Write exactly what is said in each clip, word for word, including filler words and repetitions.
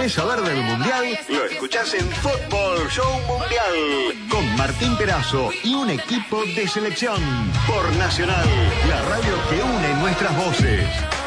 ¿Querés saber del Mundial? Lo escuchás en Fútbol Show Mundial con Martín Perazo y un equipo de selección por Nacional, la radio que une nuestras voces.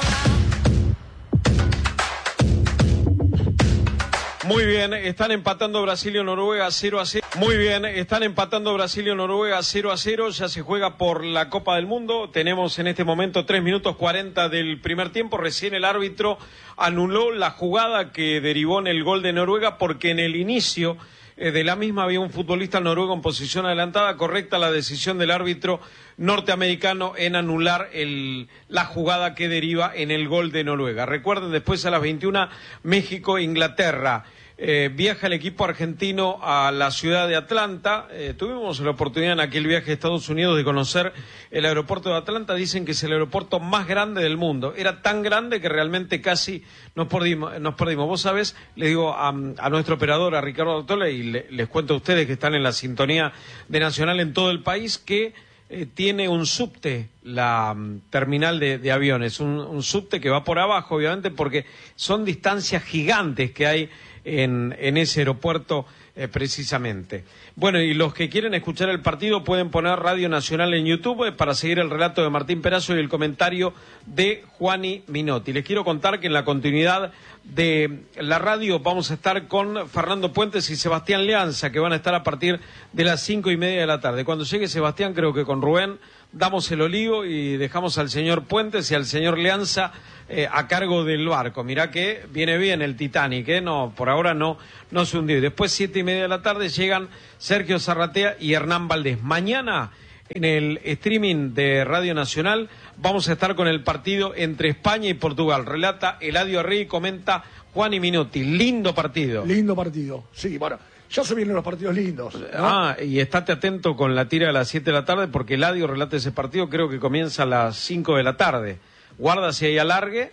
Muy bien, están empatando Brasil y Noruega cero a cero. Muy bien, están empatando Brasil y Noruega cero a cero. Ya se juega por la Copa del Mundo. Tenemos en este momento tres minutos cuarenta del primer tiempo. Recién el árbitro anuló la jugada que derivó en el gol de Noruega porque en el inicio eh, de la misma había un futbolista noruego en posición adelantada. Correcta la decisión del árbitro norteamericano en anular el, la jugada que deriva en el gol de Noruega. Recuerden, después a las veintiuna, México-Inglaterra. Eh, viaja el equipo argentino a la ciudad de Atlanta. Eh, tuvimos la oportunidad en aquel viaje a Estados Unidos de conocer el aeropuerto de Atlanta. Dicen que es el aeropuerto más grande del mundo. Era tan grande que realmente casi nos perdimos. Nos perdimos. Vos sabés, le digo a, a nuestro operador, a Ricardo Artola, y le, les cuento a ustedes que están en la sintonía de Nacional en todo el país, que eh, tiene un subte la um, terminal de, de aviones. Un, un subte que va por abajo, obviamente, porque son distancias gigantes que hay En, en ese aeropuerto eh, precisamente. Bueno, y los que quieren escuchar el partido pueden poner Radio Nacional en YouTube eh, para seguir el relato de Martín Perazo y el comentario de Juani Minotti. Les quiero contar que en la continuidad de la radio vamos a estar con Fernando Puentes y Sebastián Leanza, que van a estar a partir de las cinco y media de la tarde. Cuando llegue Sebastián, creo que con Rubén damos el olivo y dejamos al señor Puentes y al señor Leanza eh, a cargo del barco. Mirá que viene bien el Titanic, ¿eh? No, por ahora no, no se hundió. Y después, siete y media de la tarde, llegan Sergio Zarratea y Hernán Valdés. Mañana, en el streaming de Radio Nacional, vamos a estar con el partido entre España y Portugal. Relata Eladio Arrey y comenta Juani Minotti. Lindo partido. Lindo partido, sí, bueno. Ya se vienen los partidos lindos, ¿no? Ah, y estate atento con la tira a las siete de la tarde, porque Eladio relata ese partido, creo que comienza a las cinco de la tarde. Guarda si hay alargue,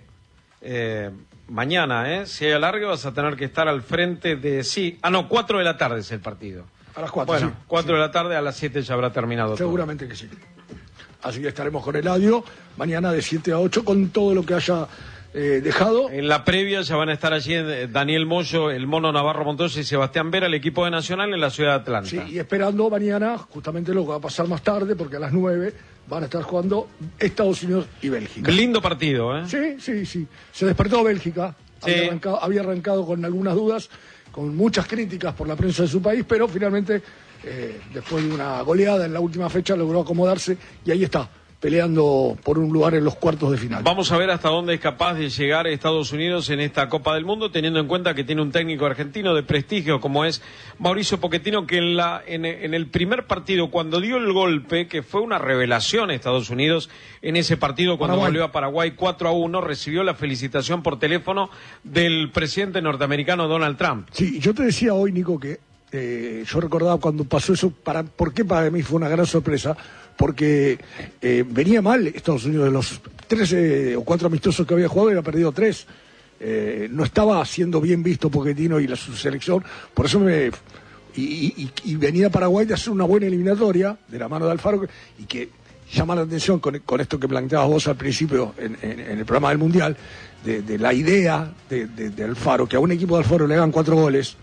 eh, mañana, ¿eh? Si hay alargue vas a tener que estar al frente de... Sí, ah, no, cuatro de la tarde es el partido. A las cuatro, bueno, sí. cuatro sí. de la tarde, a las siete ya habrá terminado. Seguramente todo. que sí. Así que estaremos con Eladio mañana de siete a ocho con todo lo que haya... Eh, dejado. En la previa ya van a estar allí Daniel Moyo, el Mono Navarro Montoya y Sebastián Vera, el equipo de Nacional en la ciudad de Atlanta. Sí, y esperando mañana justamente lo que va a pasar más tarde, porque a las nueve van a estar jugando Estados Unidos y Bélgica. Lindo partido, ¿eh? Sí, sí, sí. Se despertó Bélgica. Sí. Había, arrancado, había arrancado con algunas dudas, con muchas críticas por la prensa de su país, pero finalmente, eh, después de una goleada en la última fecha, logró acomodarse y ahí está, peleando por un lugar en los cuartos de final. Vamos a ver hasta dónde es capaz de llegar Estados Unidos en esta Copa del Mundo, teniendo en cuenta que tiene un técnico argentino de prestigio como es Mauricio Pochettino, que en, la, en, en el primer partido, cuando dio el golpe, que fue una revelación Estados Unidos en ese partido cuando Paraguay. volvió a Paraguay cuatro a uno, recibió la felicitación por teléfono del presidente norteamericano Donald Trump. Sí, yo te decía hoy, Nico, que eh, yo recordaba cuando pasó eso, para, ¿por qué para mí fue una gran sorpresa? Porque eh, venía mal Estados Unidos, de los tres eh, o cuatro amistosos que había jugado, había perdido tres. Eh, no estaba siendo bien visto Pochettino y la su selección, por eso me... Y, y, y venía a Paraguay de hacer una buena eliminatoria de la mano de Alfaro, y que llama la atención con, con esto que planteabas vos al principio en, en, en el programa del Mundial, de, de la idea de, de, de Alfaro, que a un equipo de Alfaro le hagan cuatro goles,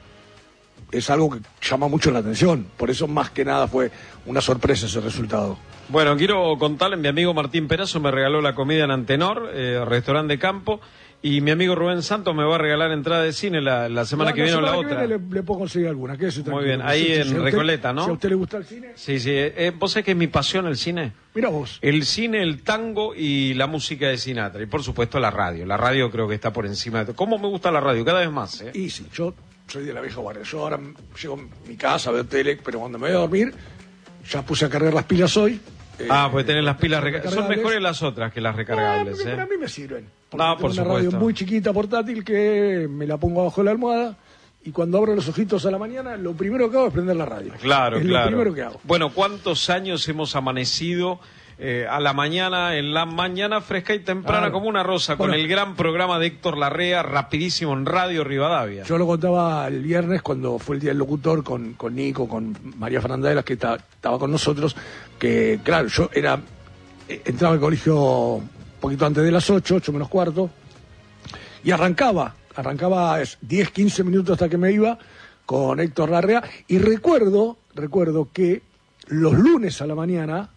es algo que llama mucho la atención. Por eso, más que nada, fue una sorpresa ese resultado. Bueno, quiero contarle, mi amigo Martín Perazo me regaló la comida en Antenor, eh, restaurante de campo, y mi amigo Rubén Santos me va a regalar entrada de cine la, la semana la, que viene o la que otra. Viene le, le puedo conseguir alguna. Que eso muy bien, ahí si, en si usted, Recoleta, ¿no? Si a usted le gusta el cine. Sí, sí. Eh, ¿Vos sabés que es mi pasión el cine? Mira vos. El cine, el tango y la música de Sinatra. Y por supuesto la radio. La radio creo que está por encima de todo. ¿Cómo me gusta la radio? Cada vez más, ¿eh? Y sí, yo soy de la vieja guardia. Yo ahora llego a mi casa, veo tele, pero cuando me voy a dormir, ya puse a cargar las pilas hoy. Eh, ah, pues tenés las pilas recargables. Son recargables. mejores las otras que las recargables, no, ¿eh? Para mí me sirven. No, tengo por una supuesto. radio muy chiquita, portátil, que me la pongo abajo de la almohada, y cuando abro los ojitos a la mañana, lo primero que hago es prender la radio. Claro, es claro. lo primero que hago. Bueno, ¿cuántos años hemos amanecido eh, a la mañana, en la mañana fresca y temprana, claro. como una rosa, Bueno, con el gran programa de Héctor Larrea, rapidísimo en Radio Rivadavia? Yo lo contaba el viernes cuando fue el Día del Locutor con, con Nico, con María Fernanda de las, que ta, estaba con nosotros, que claro, yo era entraba al colegio un poquito antes de las ocho, ocho menos cuarto, y arrancaba arrancaba diez, quince minutos hasta que me iba con Héctor Larrea, y recuerdo, recuerdo que los lunes a la mañana,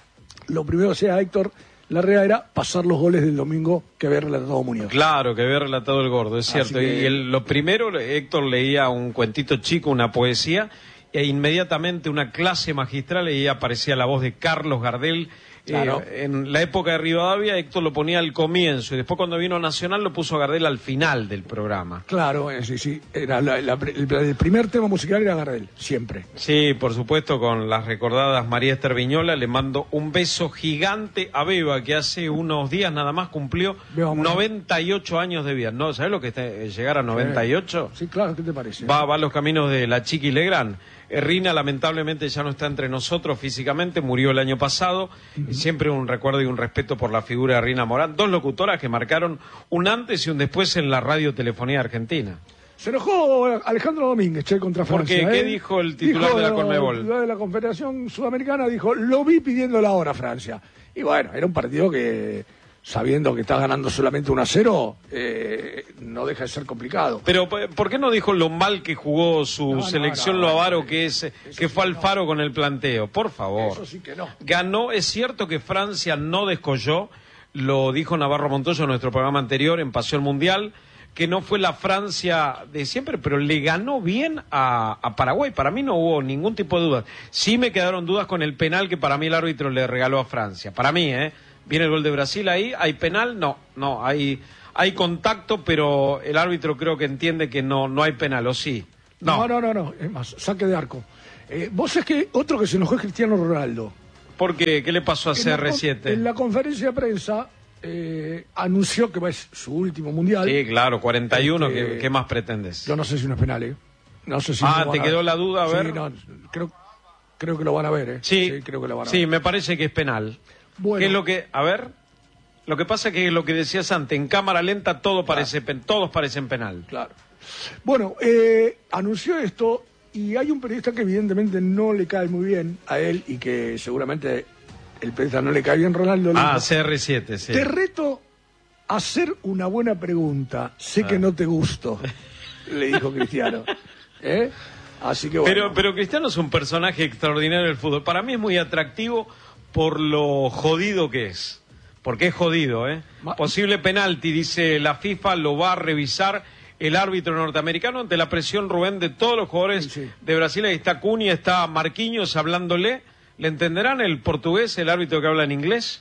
lo primero que hacía Héctor Larrea era pasar los goles del domingo que había relatado Muñoz. Claro, que había relatado el Gordo, es cierto. Que... Y el, lo primero, Héctor leía un cuentito chico, una poesía, e inmediatamente una clase magistral, y ahí aparecía la voz de Carlos Gardel. Claro. Eh, en la época de Rivadavia, Héctor lo ponía al comienzo, y después cuando vino Nacional lo puso a Gardel al final del programa. Claro, eh, sí, sí. Era la, la, el, el primer tema musical era Gardel, siempre. Sí, por supuesto, con las recordadas María Esther Viñola. Le mando un beso gigante a Beba, que hace unos días nada más cumplió noventa y ocho años de vida. ¿No? ¿Sabes lo que es llegar a noventa y ocho? Sí, claro, ¿qué te parece? Va, va a los caminos de la Chiqui Legrand. Rina lamentablemente ya no está entre nosotros físicamente, murió el año pasado. Uh-huh. Siempre un recuerdo y un respeto por la figura de Rina Morán, dos locutoras que marcaron un antes y un después en la radiotelefonía argentina. Se enojó Alejandro Domínguez, che, contra Francia. ¿Por qué? ¿eh? ¿Qué dijo el titular dijo, de la Conmebol? De la Confederación Sudamericana dijo, lo vi pidiendo la hora Francia. Y bueno, era un partido que, sabiendo que está ganando solamente uno a cero, eh, no deja de ser complicado. Pero ¿por qué no dijo lo mal que jugó su no, selección no, no, lo avaro no, que es, que sí fue al faro no. con el planteo? Por favor. Eso sí que no. Ganó, es cierto que Francia no descolló, lo dijo Navarro Montoya en nuestro programa anterior en Pasión Mundial, que no fue la Francia de siempre, pero le ganó bien a, a Paraguay. Para mí no hubo ningún tipo de dudas. Sí me quedaron dudas con el penal que para mí el árbitro le regaló a Francia. Para mí, ¿eh? Viene el gol de Brasil ahí, ¿hay penal? No, no, hay, hay contacto, pero el árbitro creo que entiende que no, no hay penal, ¿o sí? No, no, no, no, no. Es más, saque de arco. Eh, vos es que otro que se enojó es Cristiano Ronaldo. ¿Por qué? ¿Qué le pasó a en C R siete? La, en la conferencia de prensa eh, anunció que va a ser su último mundial. Sí, claro, cuarenta y uno, este, ¿qué, ¿qué más pretendes? Yo no sé si no es penal, ¿eh? No sé si ah, no ¿te quedó la duda? A ver. Sí, no, creo, creo que lo van a ver, ¿eh? Sí, sí creo que lo van a sí ver. me parece que es penal. Bueno. ¿Qué es lo que...? A ver... Lo que pasa es que lo que decías antes, en cámara lenta todo claro. parece pen, todos parecen penal. Claro. Bueno, eh, anunció esto y hay un periodista que evidentemente no le cae muy bien a él y que seguramente el periodista no le cae bien, Ronaldo. Ah, C R siete, sí. Te reto a hacer una buena pregunta. Sé ah. que no te gusto, le dijo Cristiano. ¿Eh? Así que bueno. Pero, pero Cristiano es un personaje extraordinario del fútbol. Para mí es muy atractivo por lo jodido que es. Porque es jodido, ¿eh? Ma... Posible penalti, dice la FIFA, lo va a revisar el árbitro norteamericano ante la presión, Rubén, de todos los jugadores sí, sí. de Brasil. Ahí está Cunha, está Marquinhos hablándole. ¿Le entenderán el portugués, el árbitro que habla en inglés?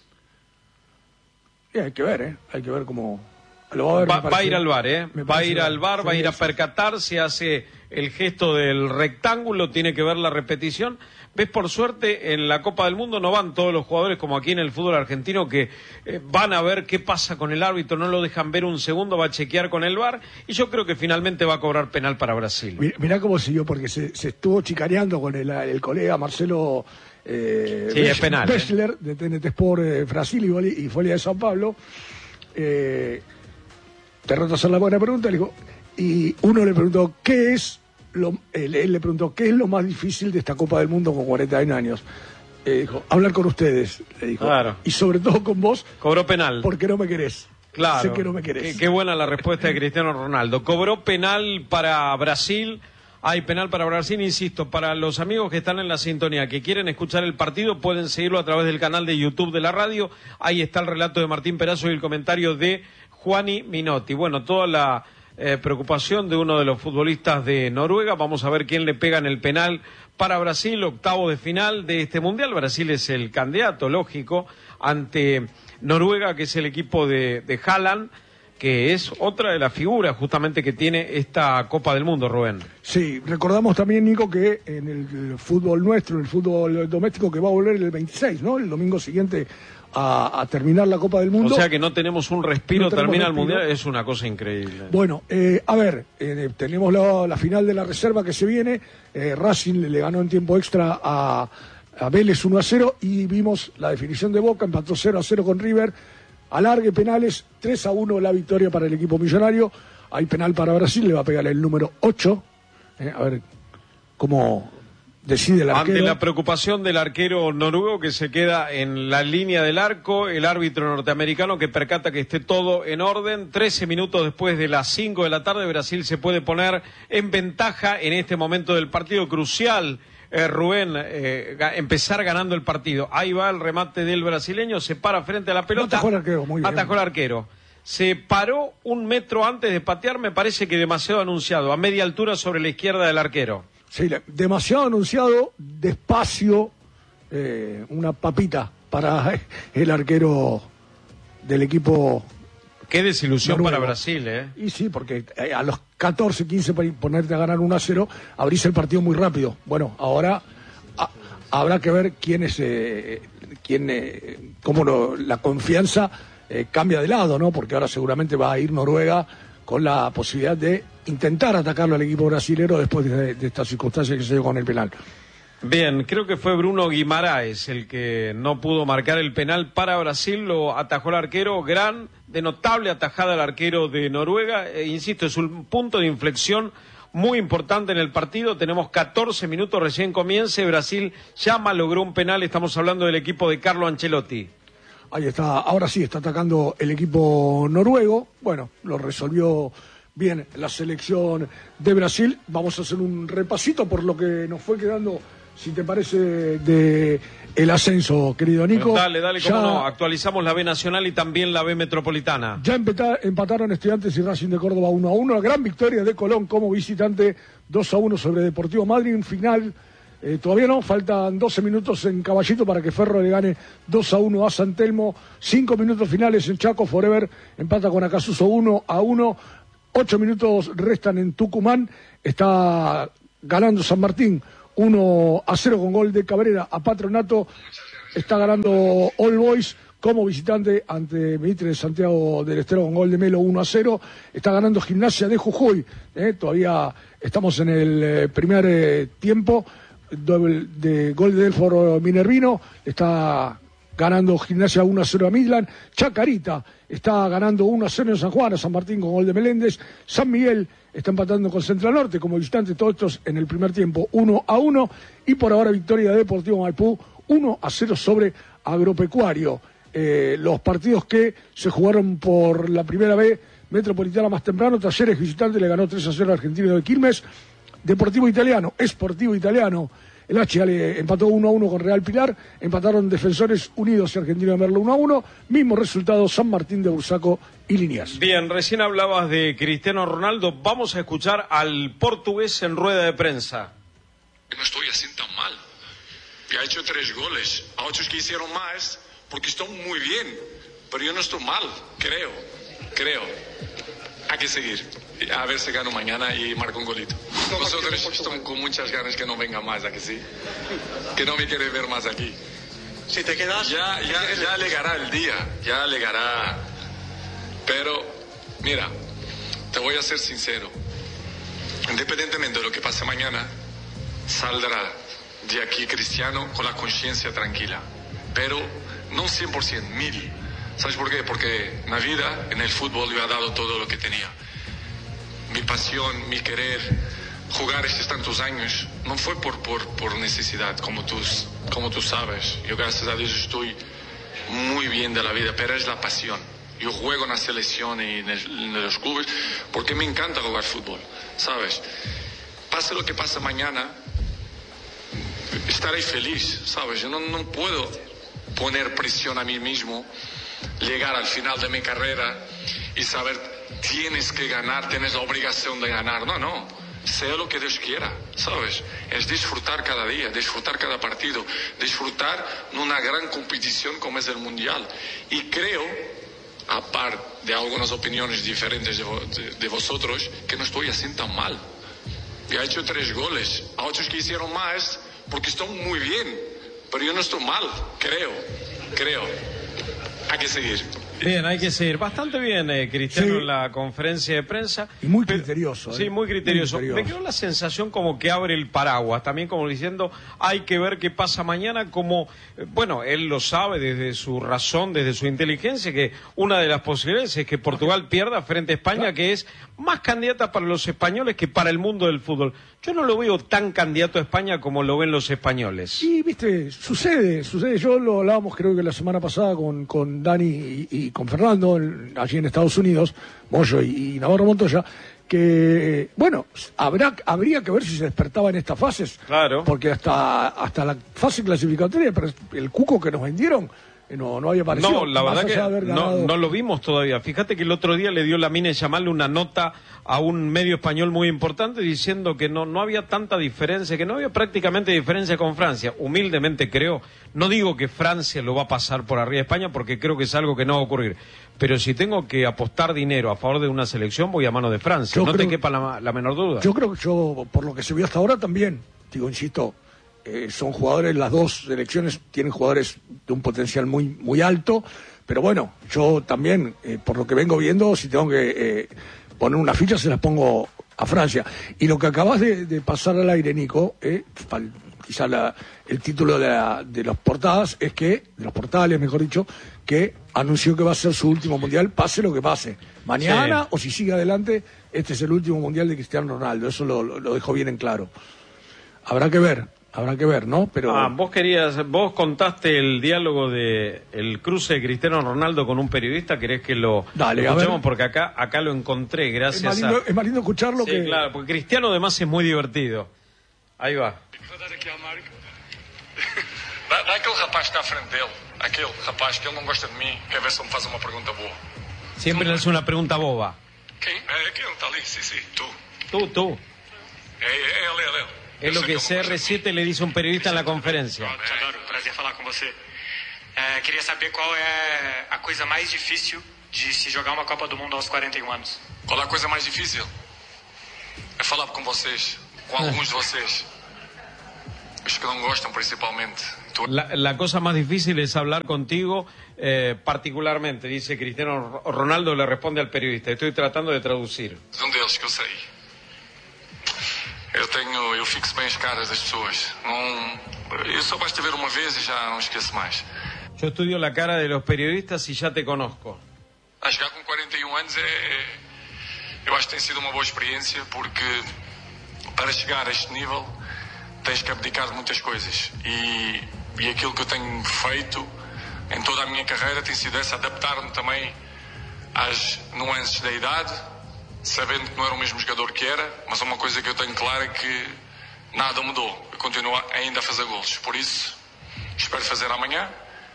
Sí, hay que ver, ¿eh? Hay que ver cómo... Lo va, a, ver, va, va a ir al bar, ¿eh? Va a ir al bar, sí, va a ir a percatarse, hace el gesto del rectángulo, tiene que ver la repetición. ¿Ves? Por suerte, en la Copa del Mundo no van todos los jugadores como aquí en el fútbol argentino que eh, van a ver qué pasa con el árbitro, no lo dejan ver un segundo, va a chequear con el V A R y yo creo que finalmente va a cobrar penal para Brasil. Mirá, mirá cómo siguió, porque se, se estuvo chicaneando con el, el colega Marcelo eh, sí, es penal, Bessler, eh. de T N T Sport eh, Brasil y, y Folia de Sao Paulo. Eh, te reto a hacer la buena pregunta, le dijo, y uno le preguntó, ¿qué es? Lo, él, él le preguntó, ¿qué es lo más difícil de esta Copa del Mundo con cuarenta y uno años? Eh, dijo, hablar con ustedes, le dijo. Claro. Y sobre todo con vos. Cobró penal. Porque no me querés. Claro. Sé que no me querés. Qué, qué buena la respuesta de Cristiano Ronaldo. Cobró penal para Brasil. Hay penal para Brasil, insisto, para los amigos que están en la sintonía, que quieren escuchar el partido, pueden seguirlo a través del canal de YouTube de la radio. Ahí está el relato de Martín Perazo y el comentario de Juani Minotti. Bueno, toda la eh, preocupación de uno de los futbolistas de Noruega. Vamos a ver quién le pega en el penal para Brasil, octavo de final de este Mundial. Brasil es el candidato, lógico, ante Noruega, que es el equipo de, de Haaland, que es otra de las figuras justamente que tiene esta Copa del Mundo, Rubén. Sí, recordamos también, Nico, que en el, el fútbol nuestro, en el fútbol doméstico, que va a volver el veintiséis, ¿no? El domingo siguiente a, a terminar la Copa del Mundo. O sea que no tenemos un respiro, no tenemos termina respiro. El Mundial, es una cosa increíble. Bueno, eh, a ver, eh, tenemos la, la final de la reserva que se viene, eh, Racing le ganó en tiempo extra a, a Vélez uno a cero y vimos la definición de Boca, empató cero a cero con River. Alargue penales, tres a uno la victoria para el equipo millonario. Hay penal para Brasil, le va a pegar el número ocho. Eh, a ver cómo decide el arquero. Ante la preocupación del arquero noruego que se queda en la línea del arco, el árbitro norteamericano que percata que esté todo en orden. trece minutos después de las cinco de la tarde, Brasil se puede poner en ventaja en este momento del partido crucial. Eh, Rubén, eh, ga- empezar ganando el partido. Ahí va el remate del brasileño, se para frente a la pelota. Atajó el arquero, muy bien. Atajó el arquero. Se paró un metro antes de patear, me parece que demasiado anunciado, a media altura sobre la izquierda del arquero. Sí, le- demasiado anunciado, despacio, eh, una papita para el arquero del equipo. Qué desilusión noruego. para Brasil, ¿eh? Y sí, porque eh, a los catorce, quince para ponerte a ganar uno a cero, abrís el partido muy rápido. Bueno, ahora a- habrá que ver quién es, eh, quién, eh, cómo lo- la confianza eh, cambia de lado, ¿no? Porque ahora seguramente va a ir Noruega con la posibilidad de intentar atacarlo al equipo brasilero después de, de esta circunstancia que se dio con el penal. Bien, creo que fue Bruno Guimaraes el que no pudo marcar el penal para Brasil, lo atajó el arquero, gran, de notable atajada al arquero de Noruega, e insisto, es un punto de inflexión muy importante en el partido, tenemos catorce minutos, recién comience, Brasil ya malogró un penal, estamos hablando del equipo de Carlo Ancelotti. Ahí está, ahora sí está atacando el equipo noruego. Bueno, lo resolvió bien la selección de Brasil. Vamos a hacer un repasito por lo que nos fue quedando, si te parece, de el ascenso, querido Nico. Dale, dale, Ya- cómo no, actualizamos la B Nacional y también la B Metropolitana. Ya empeta- empataron Estudiantes y Racing de Córdoba uno a uno. La gran victoria de Colón como visitante dos a uno sobre Deportivo Madrid. Un final, eh, todavía no, faltan doce minutos en Caballito para que Ferro le gane dos a uno a San Telmo. Cinco minutos finales en Chaco. Forever empata con Acasuso uno a uno. Ocho minutos restan en Tucumán. Está ganando San Martín uno a cero con gol de Cabrera a Patronato. Está ganando All Boys como visitante ante Mitre de Santiago del Estero con gol de Melo uno a cero. Está ganando Gimnasia de Jujuy. eh, Todavía estamos en el eh, primer eh, tiempo. Doble de gol de Delforo Minervino. Está ganando Gimnasia uno a cero a Midland. Chacarita está ganando uno a cero en San Juan a San Martín con gol de Meléndez. San Miguel está empatando con Central Norte como visitante, todos estos en el primer tiempo uno a uno. Y por ahora victoria de Deportivo Maipú uno a cero sobre Agropecuario. Eh, los partidos que se jugaron por la primera vez, Metropolitana más temprano, Talleres visitante le ganó tres a cero al Argentino de Quilmes. Deportivo Italiano, Sportivo Italiano, el H A le empató uno a uno con Real Pilar, empataron Defensores Unidos y Argentino de Merlo uno a uno, mismo resultado San Martín de Bursaco y Liniers. Bien, recién hablabas de Cristiano Ronaldo, vamos a escuchar al portugués en rueda de prensa. No estoy así tan mal. Ya he hecho tres goles. A otros que hicieron más porque están muy bien. Pero yo no estoy mal, creo. Creo. Hay que seguir. A ver si gano mañana y marco un golito. Vosotros están con muchas ganas que no venga más, ¿a que sí? Que no me quiere ver más aquí. Si te quedas... Ya, ya, ya llegará el día. Ya llegará. Pero, mira, te voy a ser sincero. Independientemente de lo que pase mañana, saldrá de aquí Cristiano con la conciencia tranquila. Pero no cien por ciento, mil. ¿Sabes por qué? Porque en la vida, en el fútbol, yo he dado todo lo que tenía. Mi pasión, mi querer, jugar estos tantos años, no fue por, por, por necesidad, como tú, como tú sabes. Yo, gracias a Dios, estoy muy bien de la vida, pero es la pasión. Yo juego en la selección y en, el, en los clubes porque me encanta jugar fútbol, ¿sabes? Pase lo que pase mañana, estaré feliz, ¿sabes? Yo no, no puedo poner presión a mí mismo, llegar al final de mi carrera y saber, tienes que ganar, tienes la obligación de ganar. No, no, sea lo que Dios quiera, ¿sabes? Es disfrutar cada día, disfrutar cada partido, disfrutar de una gran competición como es el Mundial. Y creo, aparte de algunas opiniones diferentes de, de, de vosotros, que no estoy así tan mal. Ya he hecho tres goles, a otros que hicieron más porque están muy bien, pero yo no estoy mal, creo, creo. Hay que seguir. Bien, hay que seguir. Bastante bien, eh, Cristiano, Sí. en la conferencia de prensa. Y muy Pero- criterioso. Sí, ¿eh? muy criterioso. Muy Me quedó la sensación como que abre el paraguas, también como diciendo, hay que ver qué pasa mañana, como, eh, bueno, él lo sabe desde su razón, desde su inteligencia, que una de las posibilidades es que Portugal pierda frente a España, que es más candidata para los españoles que para el mundo del fútbol. Yo no lo veo tan candidato a España como lo ven los españoles. Sí, viste, sucede, sucede. Yo lo hablábamos creo que la semana pasada con, con Dani y, y con Fernando, en- allí en Estados Unidos, Moyo y, y Navarro Montoya, que, bueno, habrá, habría que ver si se despertaba en estas fases. Claro. Porque hasta, hasta la fase clasificatoria, pero el cuco que nos vendieron, eh, no, no había aparecido. No, la más verdad allá de haber que no, ganado. no lo vimos todavía. Fíjate que el otro día le dio la mina de llamarle una nota a un medio español muy importante diciendo que no, no había tanta diferencia, que no había prácticamente diferencia con Francia. Humildemente creo, no digo que Francia lo va a pasar por arriba de España porque creo que es algo que no va a ocurrir. Pero si tengo que apostar dinero a favor de una selección, voy a mano de Francia. Yo no creo- te quepa la, la menor duda. Yo creo que yo, por lo que se vio hasta ahora también, digo, insisto, eh, son jugadores, las dos selecciones tienen jugadores de un potencial muy, muy alto, pero bueno, yo también, eh, por lo que vengo viendo, si tengo que eh, poner una ficha, se las pongo a Francia. Y lo que acabas de, de pasar al aire, Nico, eh, fal- quizá la- el título de, la- de las portadas es que, de los portales, mejor dicho, que anunció que va a ser su último mundial, pase lo que pase. Mañana, Sí. o si sigue adelante, este es el último mundial de Cristiano Ronaldo. Eso lo, lo, lo dejó bien en claro. Habrá que ver, habrá que ver, ¿no? Pero Ah, vos querías, vos contaste el diálogo de el cruce de Cristiano Ronaldo con un periodista, ¿querés que lo, Dale, lo a ver. escuchemos? Porque acá, acá lo encontré, es más, gracias lindo, a... es más lindo escucharlo Sí, que... claro, porque Cristiano además es muy divertido. Ahí va. Vou dar aqui ao Marco. Dá, dá aquele rapaz que está à frente dele. Aquele rapaz que ele não gosta de mim. Quer ver se ele me faz uma pergunta boa. Siempre le hace una pregunta boba. Quem? É aquele, está ali. Sim, sim. Tu. Tú, tú. É, é ele, é ele. Es lo que C R siete le dice a un periodista en la conferencia. Adoro, prazer falar com você. É, queria saber qual é a coisa mais difícil de se jogar uma Copa do Mundo aos quarenta e um anos. Qual é a coisa mais difícil? É falar com vocês. Com alguns de vocês. Os que não gostam, principalmente. Tu... La, la cosa más difícil es hablar contigo, eh, particularmente, dice Cristiano Ronaldo, le responde al periodista. Estoy tratando de traducir. Um deles que eu sei. Eu tenho, eu fixo bem as caras das pessoas. Não, eu só basta ver uma vez e já não esqueço mais. Yo estudio la cara de los periodistas y ya te conozco. A jogar com quarenta e um anos é, eu acho que tem sido uma boa experiência porque para chegar a este nível tens que abdicar de muitas coisas e, e aquilo que eu tenho feito em toda a minha carreira tem sido essa, adaptar-me também às nuances da idade, sabendo que não era o mesmo jogador que era, mas uma coisa que eu tenho clara é que nada mudou, eu continuo ainda a fazer golos, por isso espero fazer amanhã.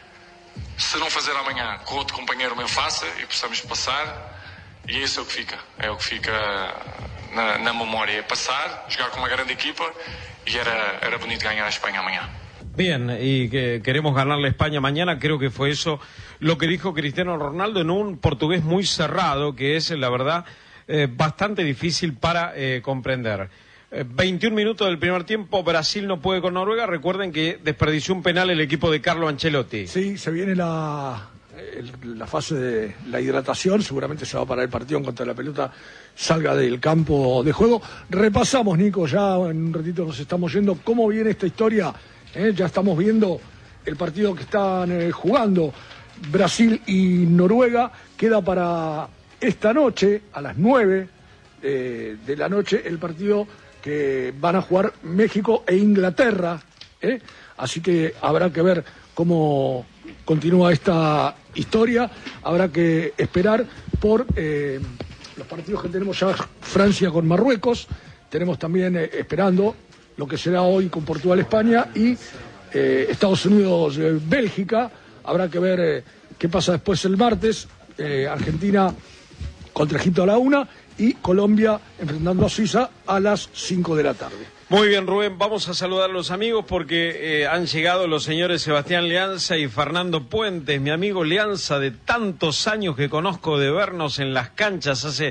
Se não fazer amanhã, com outro companheiro meu faça e possamos passar, e é isso o que fica, é o que fica na, na memória, é passar, jogar com uma grande equipa e era, era bonito ganhar a Espanha amanhã. Bien, y que queremos ganarle a España mañana, creo que fue eso lo que dijo Cristiano Ronaldo en un portugués muy cerrado, que es, la verdad, eh, bastante difícil para eh, comprender. Eh, veintiún minutos del primer tiempo, Brasil no puede con Noruega. Recuerden que desperdició un penal el equipo de Carlo Ancelotti. Sí, se viene la, el- la fase de la hidratación, seguramente se va a parar el partido en cuanto la pelota salga del campo de juego. Repasamos, Nico, ya en un ratito nos estamos yendo, cómo viene esta historia. ¿Eh? Ya estamos viendo el partido que están eh, jugando Brasil y Noruega. Queda para esta noche, a las nueve eh, de la noche, el partido que van a jugar México e Inglaterra. ¿eh? Así que habrá que ver cómo continúa esta historia. Habrá que esperar por eh, los partidos que tenemos ya, Francia con Marruecos. Tenemos también eh, esperando lo que será hoy con Portugal-España y eh, Estados Unidos-Bélgica. Habrá que ver eh, qué pasa después el martes. Eh, Argentina contra Egipto a la una y Colombia enfrentando a Suiza a las cinco de la tarde. Muy bien, Rubén, vamos a saludar a los amigos porque eh, han llegado los señores Sebastián Leanza y Fernando Puentes, mi amigo Leanza de tantos años que conozco de vernos en las canchas hace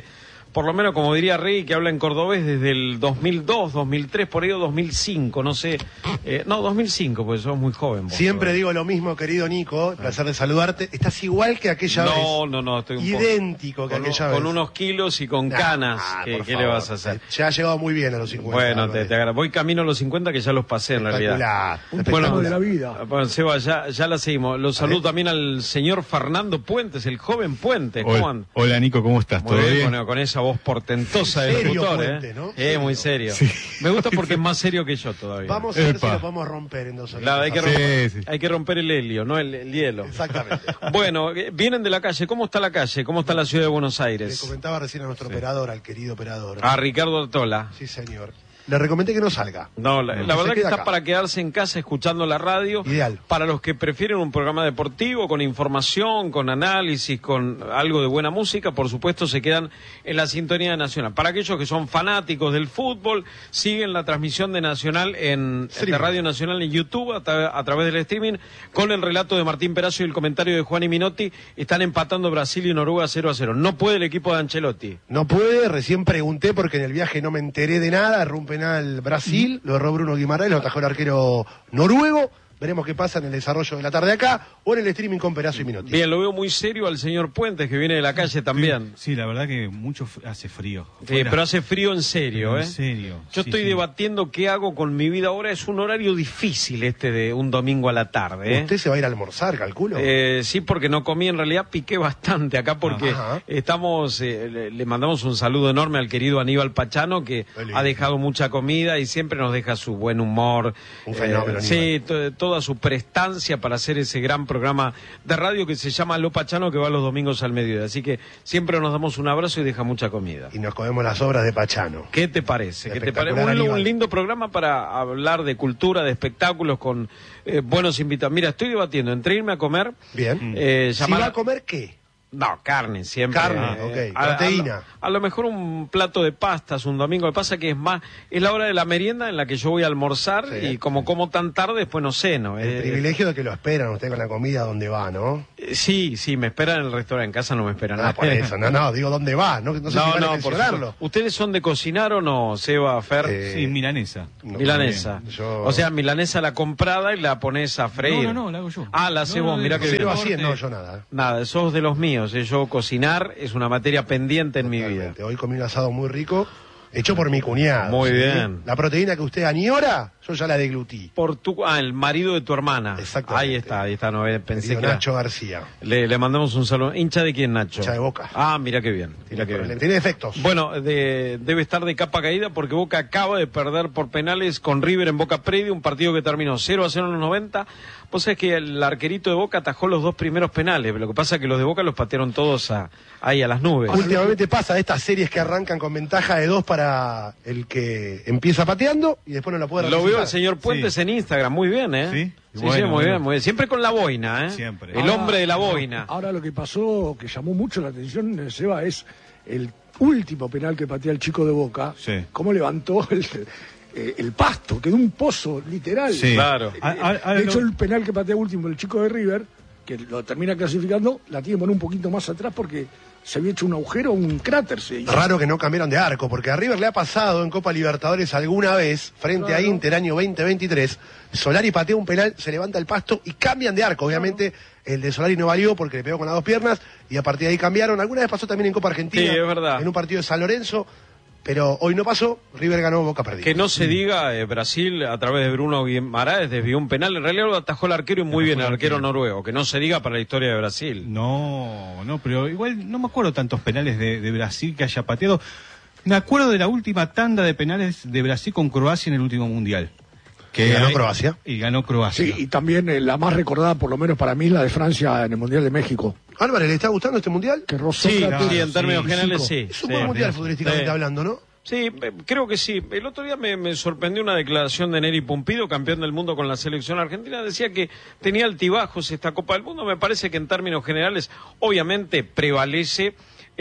por lo menos como diría Rey, que habla en cordobés desde el dos mil dos, dos mil tres, por ahí o dos mil cinco, no sé. Eh, no, dos mil cinco, porque sos muy joven. Vos, Siempre ¿verdad? digo lo mismo, querido Nico, placer de saludarte. Estás igual que aquella no, vez. No, no, no, estoy un idéntico poco, que con, aquella con vez. Con unos kilos y con nah, canas. Ah, ¿Qué, ¿qué le favor. vas a hacer? Ya has llegado muy bien a los cincuenta. Bueno, te, te agradezco. Voy camino a los cincuenta que ya los pasé en realidad. Un Bueno, bueno, de la vida. Bueno, Seba, ya, ya la seguimos. Los saludo también al señor Fernando Puentes, el joven Puentes. ¿Cómo Hola, andan? hola Nico, ¿cómo estás? Muy ¿Todo bien, bien? Con, con esa voz portentosa del Serio locutor, Puente, ¿eh? ¿no? Eh, Serio. muy serio. Sí. Me gusta porque es más serio que yo todavía. Vamos a ver Epa. si lo podemos romper en dos horas. Claro, hay que Sí, romper, sí. hay que romper el helio, no el, el hielo. Exactamente. Bueno, eh, vienen de la calle. ¿Cómo está la calle? ¿Cómo está la ciudad de Buenos Le Aires? comentaba recién a nuestro operador, al querido operador. A Ricardo Artola. Sí, señor. Le recomendé que no salga. No, la, No, la se verdad que queda está acá. para quedarse en casa escuchando la radio. Ideal. Para los que prefieren un programa deportivo, con información, con análisis, con algo de buena música, por supuesto se quedan en la sintonía de Nacional. Para aquellos que son fanáticos del fútbol, siguen la transmisión de Nacional en Streaming. de Radio Nacional en YouTube a, tra a través del streaming, con el relato de Martín Perazo y el comentario de Juan y Minotti. Están empatando Brasil y Noruega cero a cero. No puede el equipo de Ancelotti. No puede, recién pregunté porque en el viaje no me enteré de nada, erró un penal Brasil, lo erró Bruno Guimaraes, lo atajó el arquero noruego. Veremos qué pasa en el desarrollo de la tarde acá o en el streaming con Perazo y Minotti. Bien, lo veo muy serio al señor Puentes, que viene de la calle también. Sí, la verdad que mucho f- hace frío. Sí, Fuera. pero hace frío en serio, Pero ¿eh? en serio, Yo sí, estoy sí. debatiendo qué hago con mi vida ahora. Es un horario difícil este de un domingo a la tarde, ¿eh? Usted se va a ir a almorzar, calculo. Eh, sí, porque no comí, en realidad piqué bastante acá porque Ajá. estamos, eh, le, le mandamos un saludo enorme al querido Aníbal Pachano, que Qué lindo. ha dejado mucha comida y siempre nos deja su buen humor. Un fenómeno, Eh, sí, to- toda su prestancia para hacer ese gran programa de radio que se llama Lo Pachano, que va los domingos al mediodía. Así que siempre nos damos un abrazo y deja mucha comida. Y nos comemos las obras de Pachano. ¿Qué te parece? ¿Qué te Espectacular, parece? Un, Aníbal. un lindo programa para hablar de cultura, de espectáculos, con eh, buenos invitados. Mira, estoy debatiendo entre irme a comer. Bien. Eh, ¿Si llamar va a- a comer qué? No, carne, siempre. Carne, eh, ok. a- a- Proteína. A, a lo mejor un plato de pastas un domingo. Lo que pasa que es más, es la hora de la merienda en la que yo voy a almorzar Sí. y como como tan tarde, después no ceno. El eh, privilegio de que lo esperan usted con la comida donde va, ¿no? eh, sí, sí, me esperan en el restaurante. En casa no me esperan. Ah, por eso. No, no, digo dónde va. No, no sé si van a por mencionarlo. supuesto. ¿Ustedes son de cocinar o no, Seba, Fer? Eh, Sí, milanesa. No, Milanesa. bien. Yo- O sea, milanesa la comprada y la pones a freír. No, no, no, la hago yo. Ah, la haces No, vos, no, mirá no, que Cero bien. a cien, no, yo nada. Nada, sos de los míos. eh, Yo cocinar es una materia pendiente en mi vida. Totalmente. Hoy comí un asado muy rico, hecho por mi cuñado. Muy ¿sí? bien. La proteína que usted añora, yo ya la deglutí. Por tu, ah, el marido de tu hermana. Exactamente. Ahí está, ahí está. No, eh, pensé Querido que era- Nacho García. le, le mandamos un saludo. ¿Hincha de quién, Nacho? Hincha de Boca. Ah, mira qué bien. Mira qué bien. Tiene defectos. Bueno, de- debe estar de capa caída porque Boca acaba de perder por penales con River en Boca Previa, un partido que terminó cero a cero en los noventa. Vos sabés que el arquerito de Boca atajó los dos primeros penales, lo que pasa es que los de Boca los patearon todos a- ahí a las nubes. Últimamente pasa estas series que arrancan con ventaja de dos para el que empieza pateando y después no la puede Lo veo resucitar. al señor Puentes Sí. en Instagram, muy bien, ¿eh? Sí, sí, sí, bueno, muy bueno. bien, muy bien. Siempre con la boina, ¿eh? Siempre. El Ahora- hombre de la boina. Ahora lo que pasó, que llamó mucho la atención, eh, Seba, es el último penal que patea el chico de Boca. Sí. Cómo levantó el, eh, el pasto, quedó un pozo, literal. Sí. Claro. Eh, A- a- eh, ahora de hecho, lo- el penal que patea último el chico de River, que lo termina clasificando, la tiene que poner un poquito más atrás porque se había hecho un agujero, un cráter. Se hizo. Raro que no cambiaron de arco, porque a River le ha pasado en Copa Libertadores alguna vez, frente a Claro. Inter año veinte veintitrés, Solari patea un penal, se levanta el pasto y cambian de arco. Obviamente el de Solari no valió porque le pegó con las dos piernas y a partir de ahí cambiaron. Alguna vez pasó también en Copa Argentina, Sí, es verdad. en un partido de San Lorenzo, pero hoy no pasó, River ganó, Boca perdió. Que no se diga, eh, Brasil a través de Bruno Guimaraes desvió un penal, en realidad lo atajó el arquero y muy bien, el arquero noruego, que no se diga para la historia de Brasil. No, no, pero igual no me acuerdo tantos penales de, de Brasil que haya pateado. Me acuerdo de la última tanda de penales de Brasil con Croacia en el último mundial. Y ganó ahí- Croacia. Y ganó Croacia. Sí, y también eh, la más recordada, por lo menos para mí, la de Francia en el Mundial de México. Álvarez, ¿le está gustando este mundial? Que rozó Sí, Flates sí, en términos y generales Zico. sí. Es un sí. buen mundial futbolísticamente Sí. hablando, ¿no? Sí, eh, creo que sí. El otro día me, me sorprendió una declaración de Neri Pumpido, campeón del mundo con la selección argentina. Decía que tenía altibajos esta Copa del Mundo. Me parece que en términos generales, obviamente, prevalece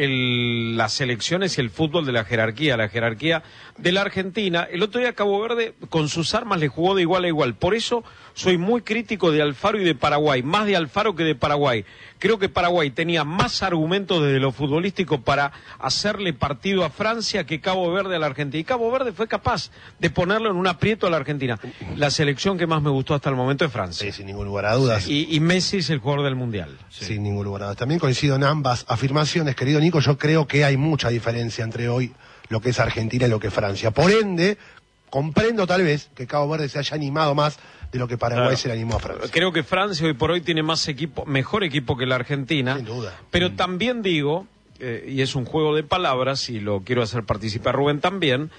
el, las selecciones y el fútbol de la jerarquía, la jerarquía de la Argentina. El otro día Cabo Verde, con sus armas, le jugó de igual a igual. Por eso soy muy crítico de Alfaro y de Paraguay, más de Alfaro que de Paraguay. Creo que Paraguay tenía más argumentos desde lo futbolístico para hacerle partido a Francia que Cabo Verde a la Argentina. Y Cabo Verde fue capaz de ponerlo en un aprieto a la Argentina. La selección que más me gustó hasta el momento es Francia. Sí, sin ningún lugar a dudas. Y, y Messi es el jugador del Mundial. Sí. Sin ningún lugar a dudas. También coincido en ambas afirmaciones, querido Nico. Yo creo que hay mucha diferencia entre hoy lo que es Argentina y lo que es Francia. Por ende, comprendo tal vez que Cabo Verde se haya animado más de lo que Paraguay claro. se le animó a Francia. Creo que Francia hoy por hoy tiene más equipo, mejor equipo que la Argentina. Sin duda. Pero mm. también digo, eh, y es un juego de palabras, y lo quiero hacer participar Rubén también,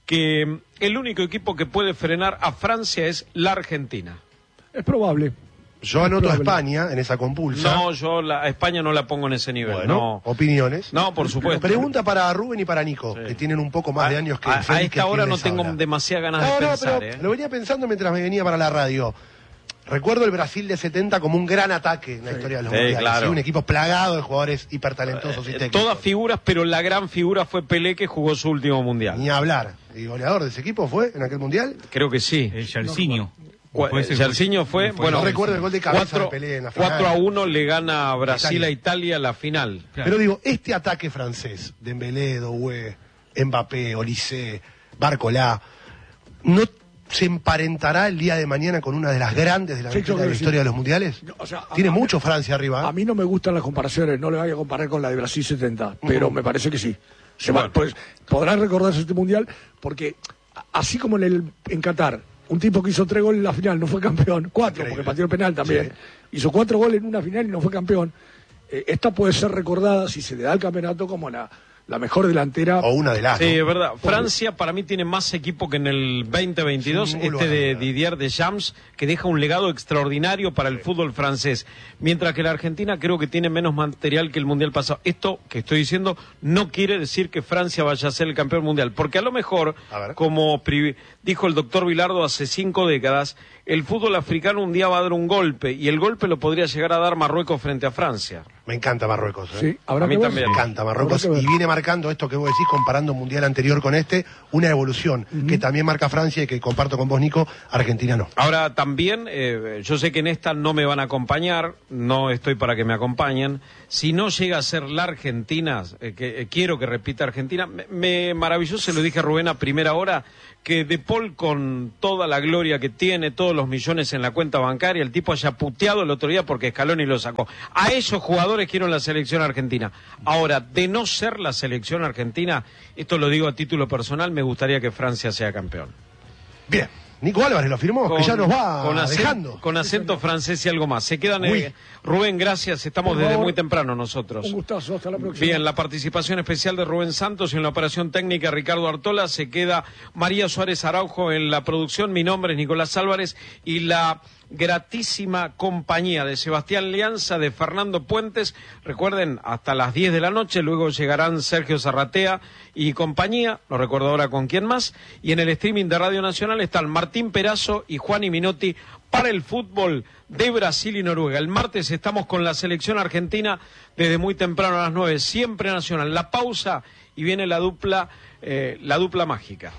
que el único equipo que puede frenar a Francia es la Argentina. Es probable. Yo anoto a España en esa compulsa. No, yo la, a España no la pongo en ese nivel. Bueno, no. ¿Opiniones? No, por supuesto. Pregunta para Rubén y para Nico, sí. que tienen un poco más a, de años que A, a esta hora no tengo habla. demasiadas ganas no, de no, pensar. pero ¿eh? Lo venía pensando mientras me venía para la radio. Recuerdo el Brasil de setenta como un gran ataque en la sí. historia de los sí, mundiales. Claro. ¿sí? Un equipo plagado de jugadores hipertalentosos eh, y técnicos. Todas figuras, pero la gran figura fue Pelé, que jugó su último mundial. Ni hablar. ¿Y goleador de ese equipo fue en aquel mundial? Creo que sí. El Jairzinho. Jairzinho fue, fue, bueno, no recuerdo el gol de cabeza cuatro, de Pelé en la final. cuatro a uno le gana Brasil Italia. a Italia la final. Claro. Pero digo, este ataque francés, Dembélé, Doué, Mbappé, Olise, Barcola, ¿no se emparentará el día de mañana con una de las grandes de la, sí, historia, de, la historia sí. de los mundiales? O sea, Tiene a, mucho a, Francia arriba. ¿eh? A mí no me gustan las comparaciones, no le voy a comparar con la de Brasil setenta, uh-huh. pero me parece que sí. Se bueno. va, pues, podrán recordarse este mundial, porque así como en, el, en Qatar, un tipo que hizo tres goles en la final no fue campeón, cuatro, Increíble. porque pateó el penal también, sí. hizo cuatro goles en una final y no fue campeón. Eh, esta puede ser recordada, si se le da el campeonato, como la, la mejor delantera. O una de las. Sí, es verdad. Francia para mí tiene más equipo que en el veinte veintidós, sí, este de Didier Deschamps, que deja un legado extraordinario para el sí. fútbol francés. Mientras que la Argentina creo que tiene menos material que el Mundial pasado. Esto que estoy diciendo no quiere decir que Francia vaya a ser el campeón mundial, porque a lo mejor, a como dijo el doctor Bilardo hace cinco décadas, el fútbol africano un día va a dar un golpe, y el golpe lo podría llegar a dar Marruecos frente a Francia. Me encanta Marruecos. ¿eh? Sí, a mí también. Me encanta Marruecos, y viene marcando esto que vos decís, comparando un mundial anterior con este, una evolución, uh-huh. que también marca Francia y que comparto con vos, Nico, Argentina no. Ahora también, eh, yo sé que en esta no me van a acompañar, no estoy para que me acompañen. Si no llega a ser la Argentina, eh, que eh, quiero que repita Argentina, me, me maravilló, se lo dije a Rubén a primera hora, que De Paul, con toda la gloria que tiene, todos los millones en la cuenta bancaria, el tipo haya puteado el otro día porque Scaloni lo sacó. A esos jugadores quiero en la selección argentina. Ahora, de no ser la selección argentina, esto lo digo a título personal, me gustaría que Francia sea campeón. Bien. Nico Álvarez lo firmó, con, que ya nos va con acento, dejando. Con acento francés y algo más. Se quedan, eh, Rubén, gracias, estamos Por desde favor. muy temprano nosotros. Un gustazo, hasta la próxima. Bien, la participación especial de Rubén Santos y en la operación técnica Ricardo Artola. Se queda María Suárez Araujo en la producción. Mi nombre es Nicolás Álvarez y la gratísima compañía de Sebastián Lianza, de Fernando Puentes. Recuerden, hasta las diez de la noche, luego llegarán Sergio Zarratea y compañía, no recuerdo ahora con quién más, y en el streaming de Radio Nacional están Martín Perazo y Juan Minotti para el fútbol de Brasil y Noruega. El martes estamos con la selección argentina desde muy temprano a las nueve, siempre Nacional. La pausa y viene la dupla, eh, la dupla mágica.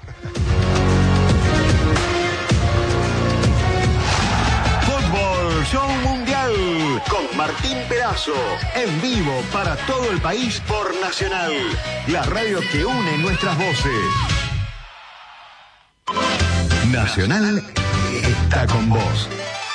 Show Mundial con Martín Perazo, en vivo para todo el país por Nacional, la radio que une nuestras voces. Nacional está con vos.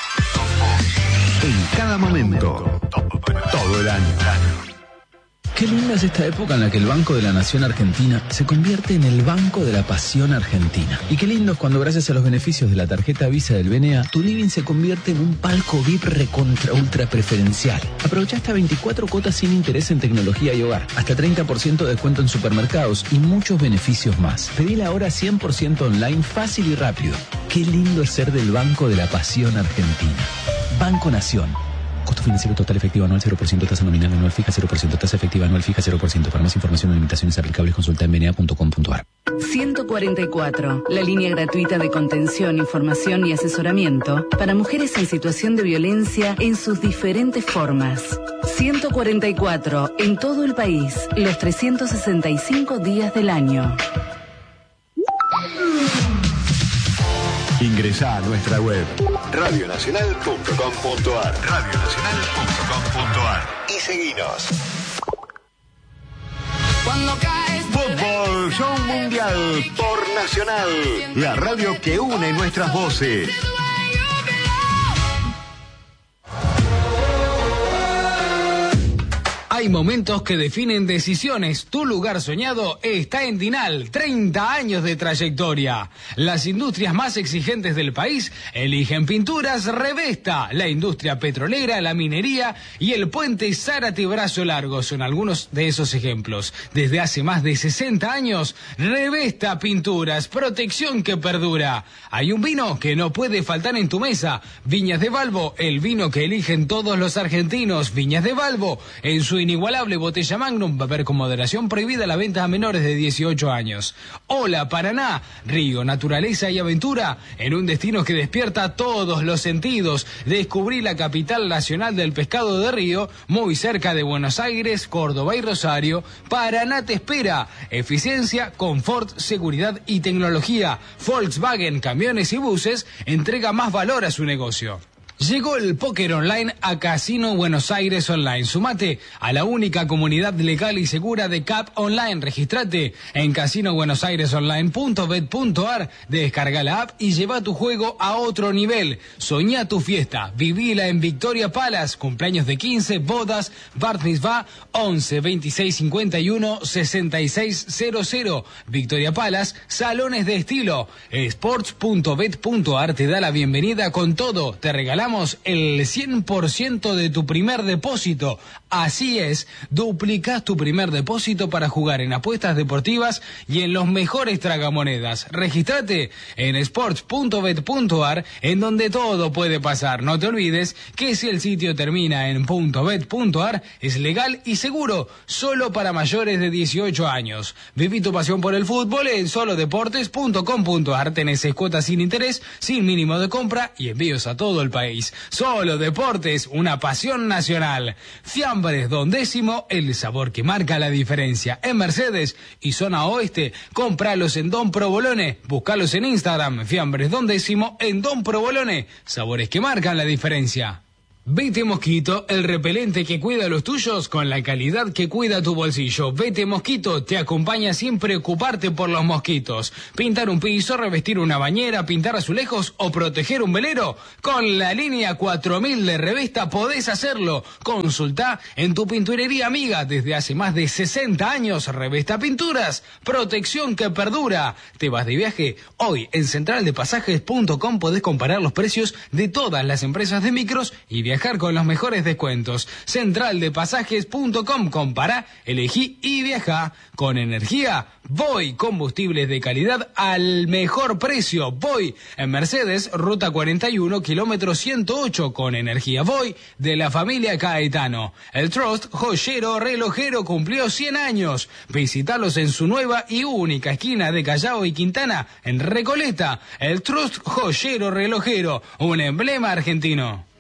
En cada momento, todo el año. Qué linda es esta época en la que el Banco de la Nación Argentina se convierte en el Banco de la Pasión Argentina. Y qué lindo es cuando, gracias a los beneficios de la tarjeta Visa del B N A, tu living se convierte en un palco V I P recontra ultra preferencial. Aprovecha hasta veinticuatro cuotas sin interés en tecnología y hogar, hasta treinta por ciento de descuento en supermercados y muchos beneficios más. Pedila ahora cien por ciento online, fácil y rápido. Qué lindo es ser del Banco de la Pasión Argentina. Banco Nación. Costo financiero total efectivo anual cero por ciento, tasa nominal anual fija cero por ciento, tasa efectiva anual fija cero por ciento. Para más información o limitaciones aplicables, consulta en b n a punto com punto a r. ciento cuarenta y cuatro, la línea gratuita de contención, información y asesoramiento para mujeres en situación de violencia en sus diferentes formas. ciento cuarenta y cuatro, en todo el país, los trescientos sesenta y cinco días del año. Ingresá a nuestra web radio nacional punto com punto ar radio nacional punto com punto ar y seguinos. Cuando caes Fútbol Show Mundial por Nacional, la radio que une nuestras voces. Hay momentos que definen decisiones. Tu lugar soñado está en Dinal. treinta años de trayectoria. Las industrias más exigentes del país eligen Pinturas Revesta. La industria petrolera, la minería y el puente Zárate Brazo Largo son algunos de esos ejemplos. Desde hace más de sesenta años, Revesta Pinturas, protección que perdura. Hay un vino que no puede faltar en tu mesa. Viñas de Balbo, el vino que eligen todos los argentinos. Viñas de Balbo, en su inigualable botella Magnum, beber con moderación, prohibida la venta a menores de dieciocho años. Hola Paraná, río, naturaleza y aventura, en un destino que despierta todos los sentidos. Descubrí la capital nacional del pescado de río, muy cerca de Buenos Aires, Córdoba y Rosario. Paraná te espera. Eficiencia, confort, seguridad y tecnología. Volkswagen, camiones y buses, entrega más valor a su negocio. Llegó el póker online a Casino Buenos Aires Online. Sumate a la única comunidad legal y segura de C A P Online. Registrate en casino buenos aires online punto bet punto ar. Descarga la app y lleva tu juego a otro nivel. Soñá tu fiesta. Vivila en Victoria Palace. Cumpleaños de quince, bodas, bar mitzvah, once, veintiséis, cincuenta y uno, sesenta y seis cero cero. Victoria Palace, salones de estilo. sports punto bet punto ar te da la bienvenida con todo. Te regalamos el cien por ciento de tu primer depósito. Así es, duplicás tu primer depósito para jugar en apuestas deportivas y en los mejores tragamonedas. Regístrate en sports punto bet punto ar, en donde todo puede pasar. No te olvides que si el sitio termina en .bet punto ar es legal y seguro, solo para mayores de dieciocho años. Viví tu pasión por el fútbol en solo deportes punto com punto ar. Tenés cuotas sin interés, sin mínimo de compra y envíos a todo el país. Solo Deportes, una pasión nacional. Fiambres Don Décimo, el sabor que marca la diferencia. En Mercedes y zona oeste, cómpralos en Don Provolone. Búscalos en Instagram, Fiambres Don Décimo en Don Provolone. Sabores que marcan la diferencia. Vete Mosquito, el repelente que cuida a los tuyos con la calidad que cuida tu bolsillo. Vete Mosquito te acompaña sin preocuparte por los mosquitos. Pintar un piso, revestir una bañera, pintar azulejos o proteger un velero. Con la línea cuatro mil de Revesta podés hacerlo. Consultá en tu pinturería amiga desde hace más de sesenta años. Revesta Pinturas, protección que perdura. ¿Te vas de viaje? Hoy en central de pasajes punto com podés comparar los precios de todas las empresas de micros y viajar Viajar con los mejores descuentos. central de pasajes punto com. Compará, elegí y viaja. Con energía, Voy. Combustibles de calidad al mejor precio. Voy. En Mercedes, ruta cuarenta y uno, kilómetro ciento ocho. Con energía Voy de la familia Caetano. El Trust, joyero relojero, cumplió cien años. Visítalos en su nueva y única esquina de Callao y Quintana, en Recoleta. El Trust, joyero relojero, un emblema argentino.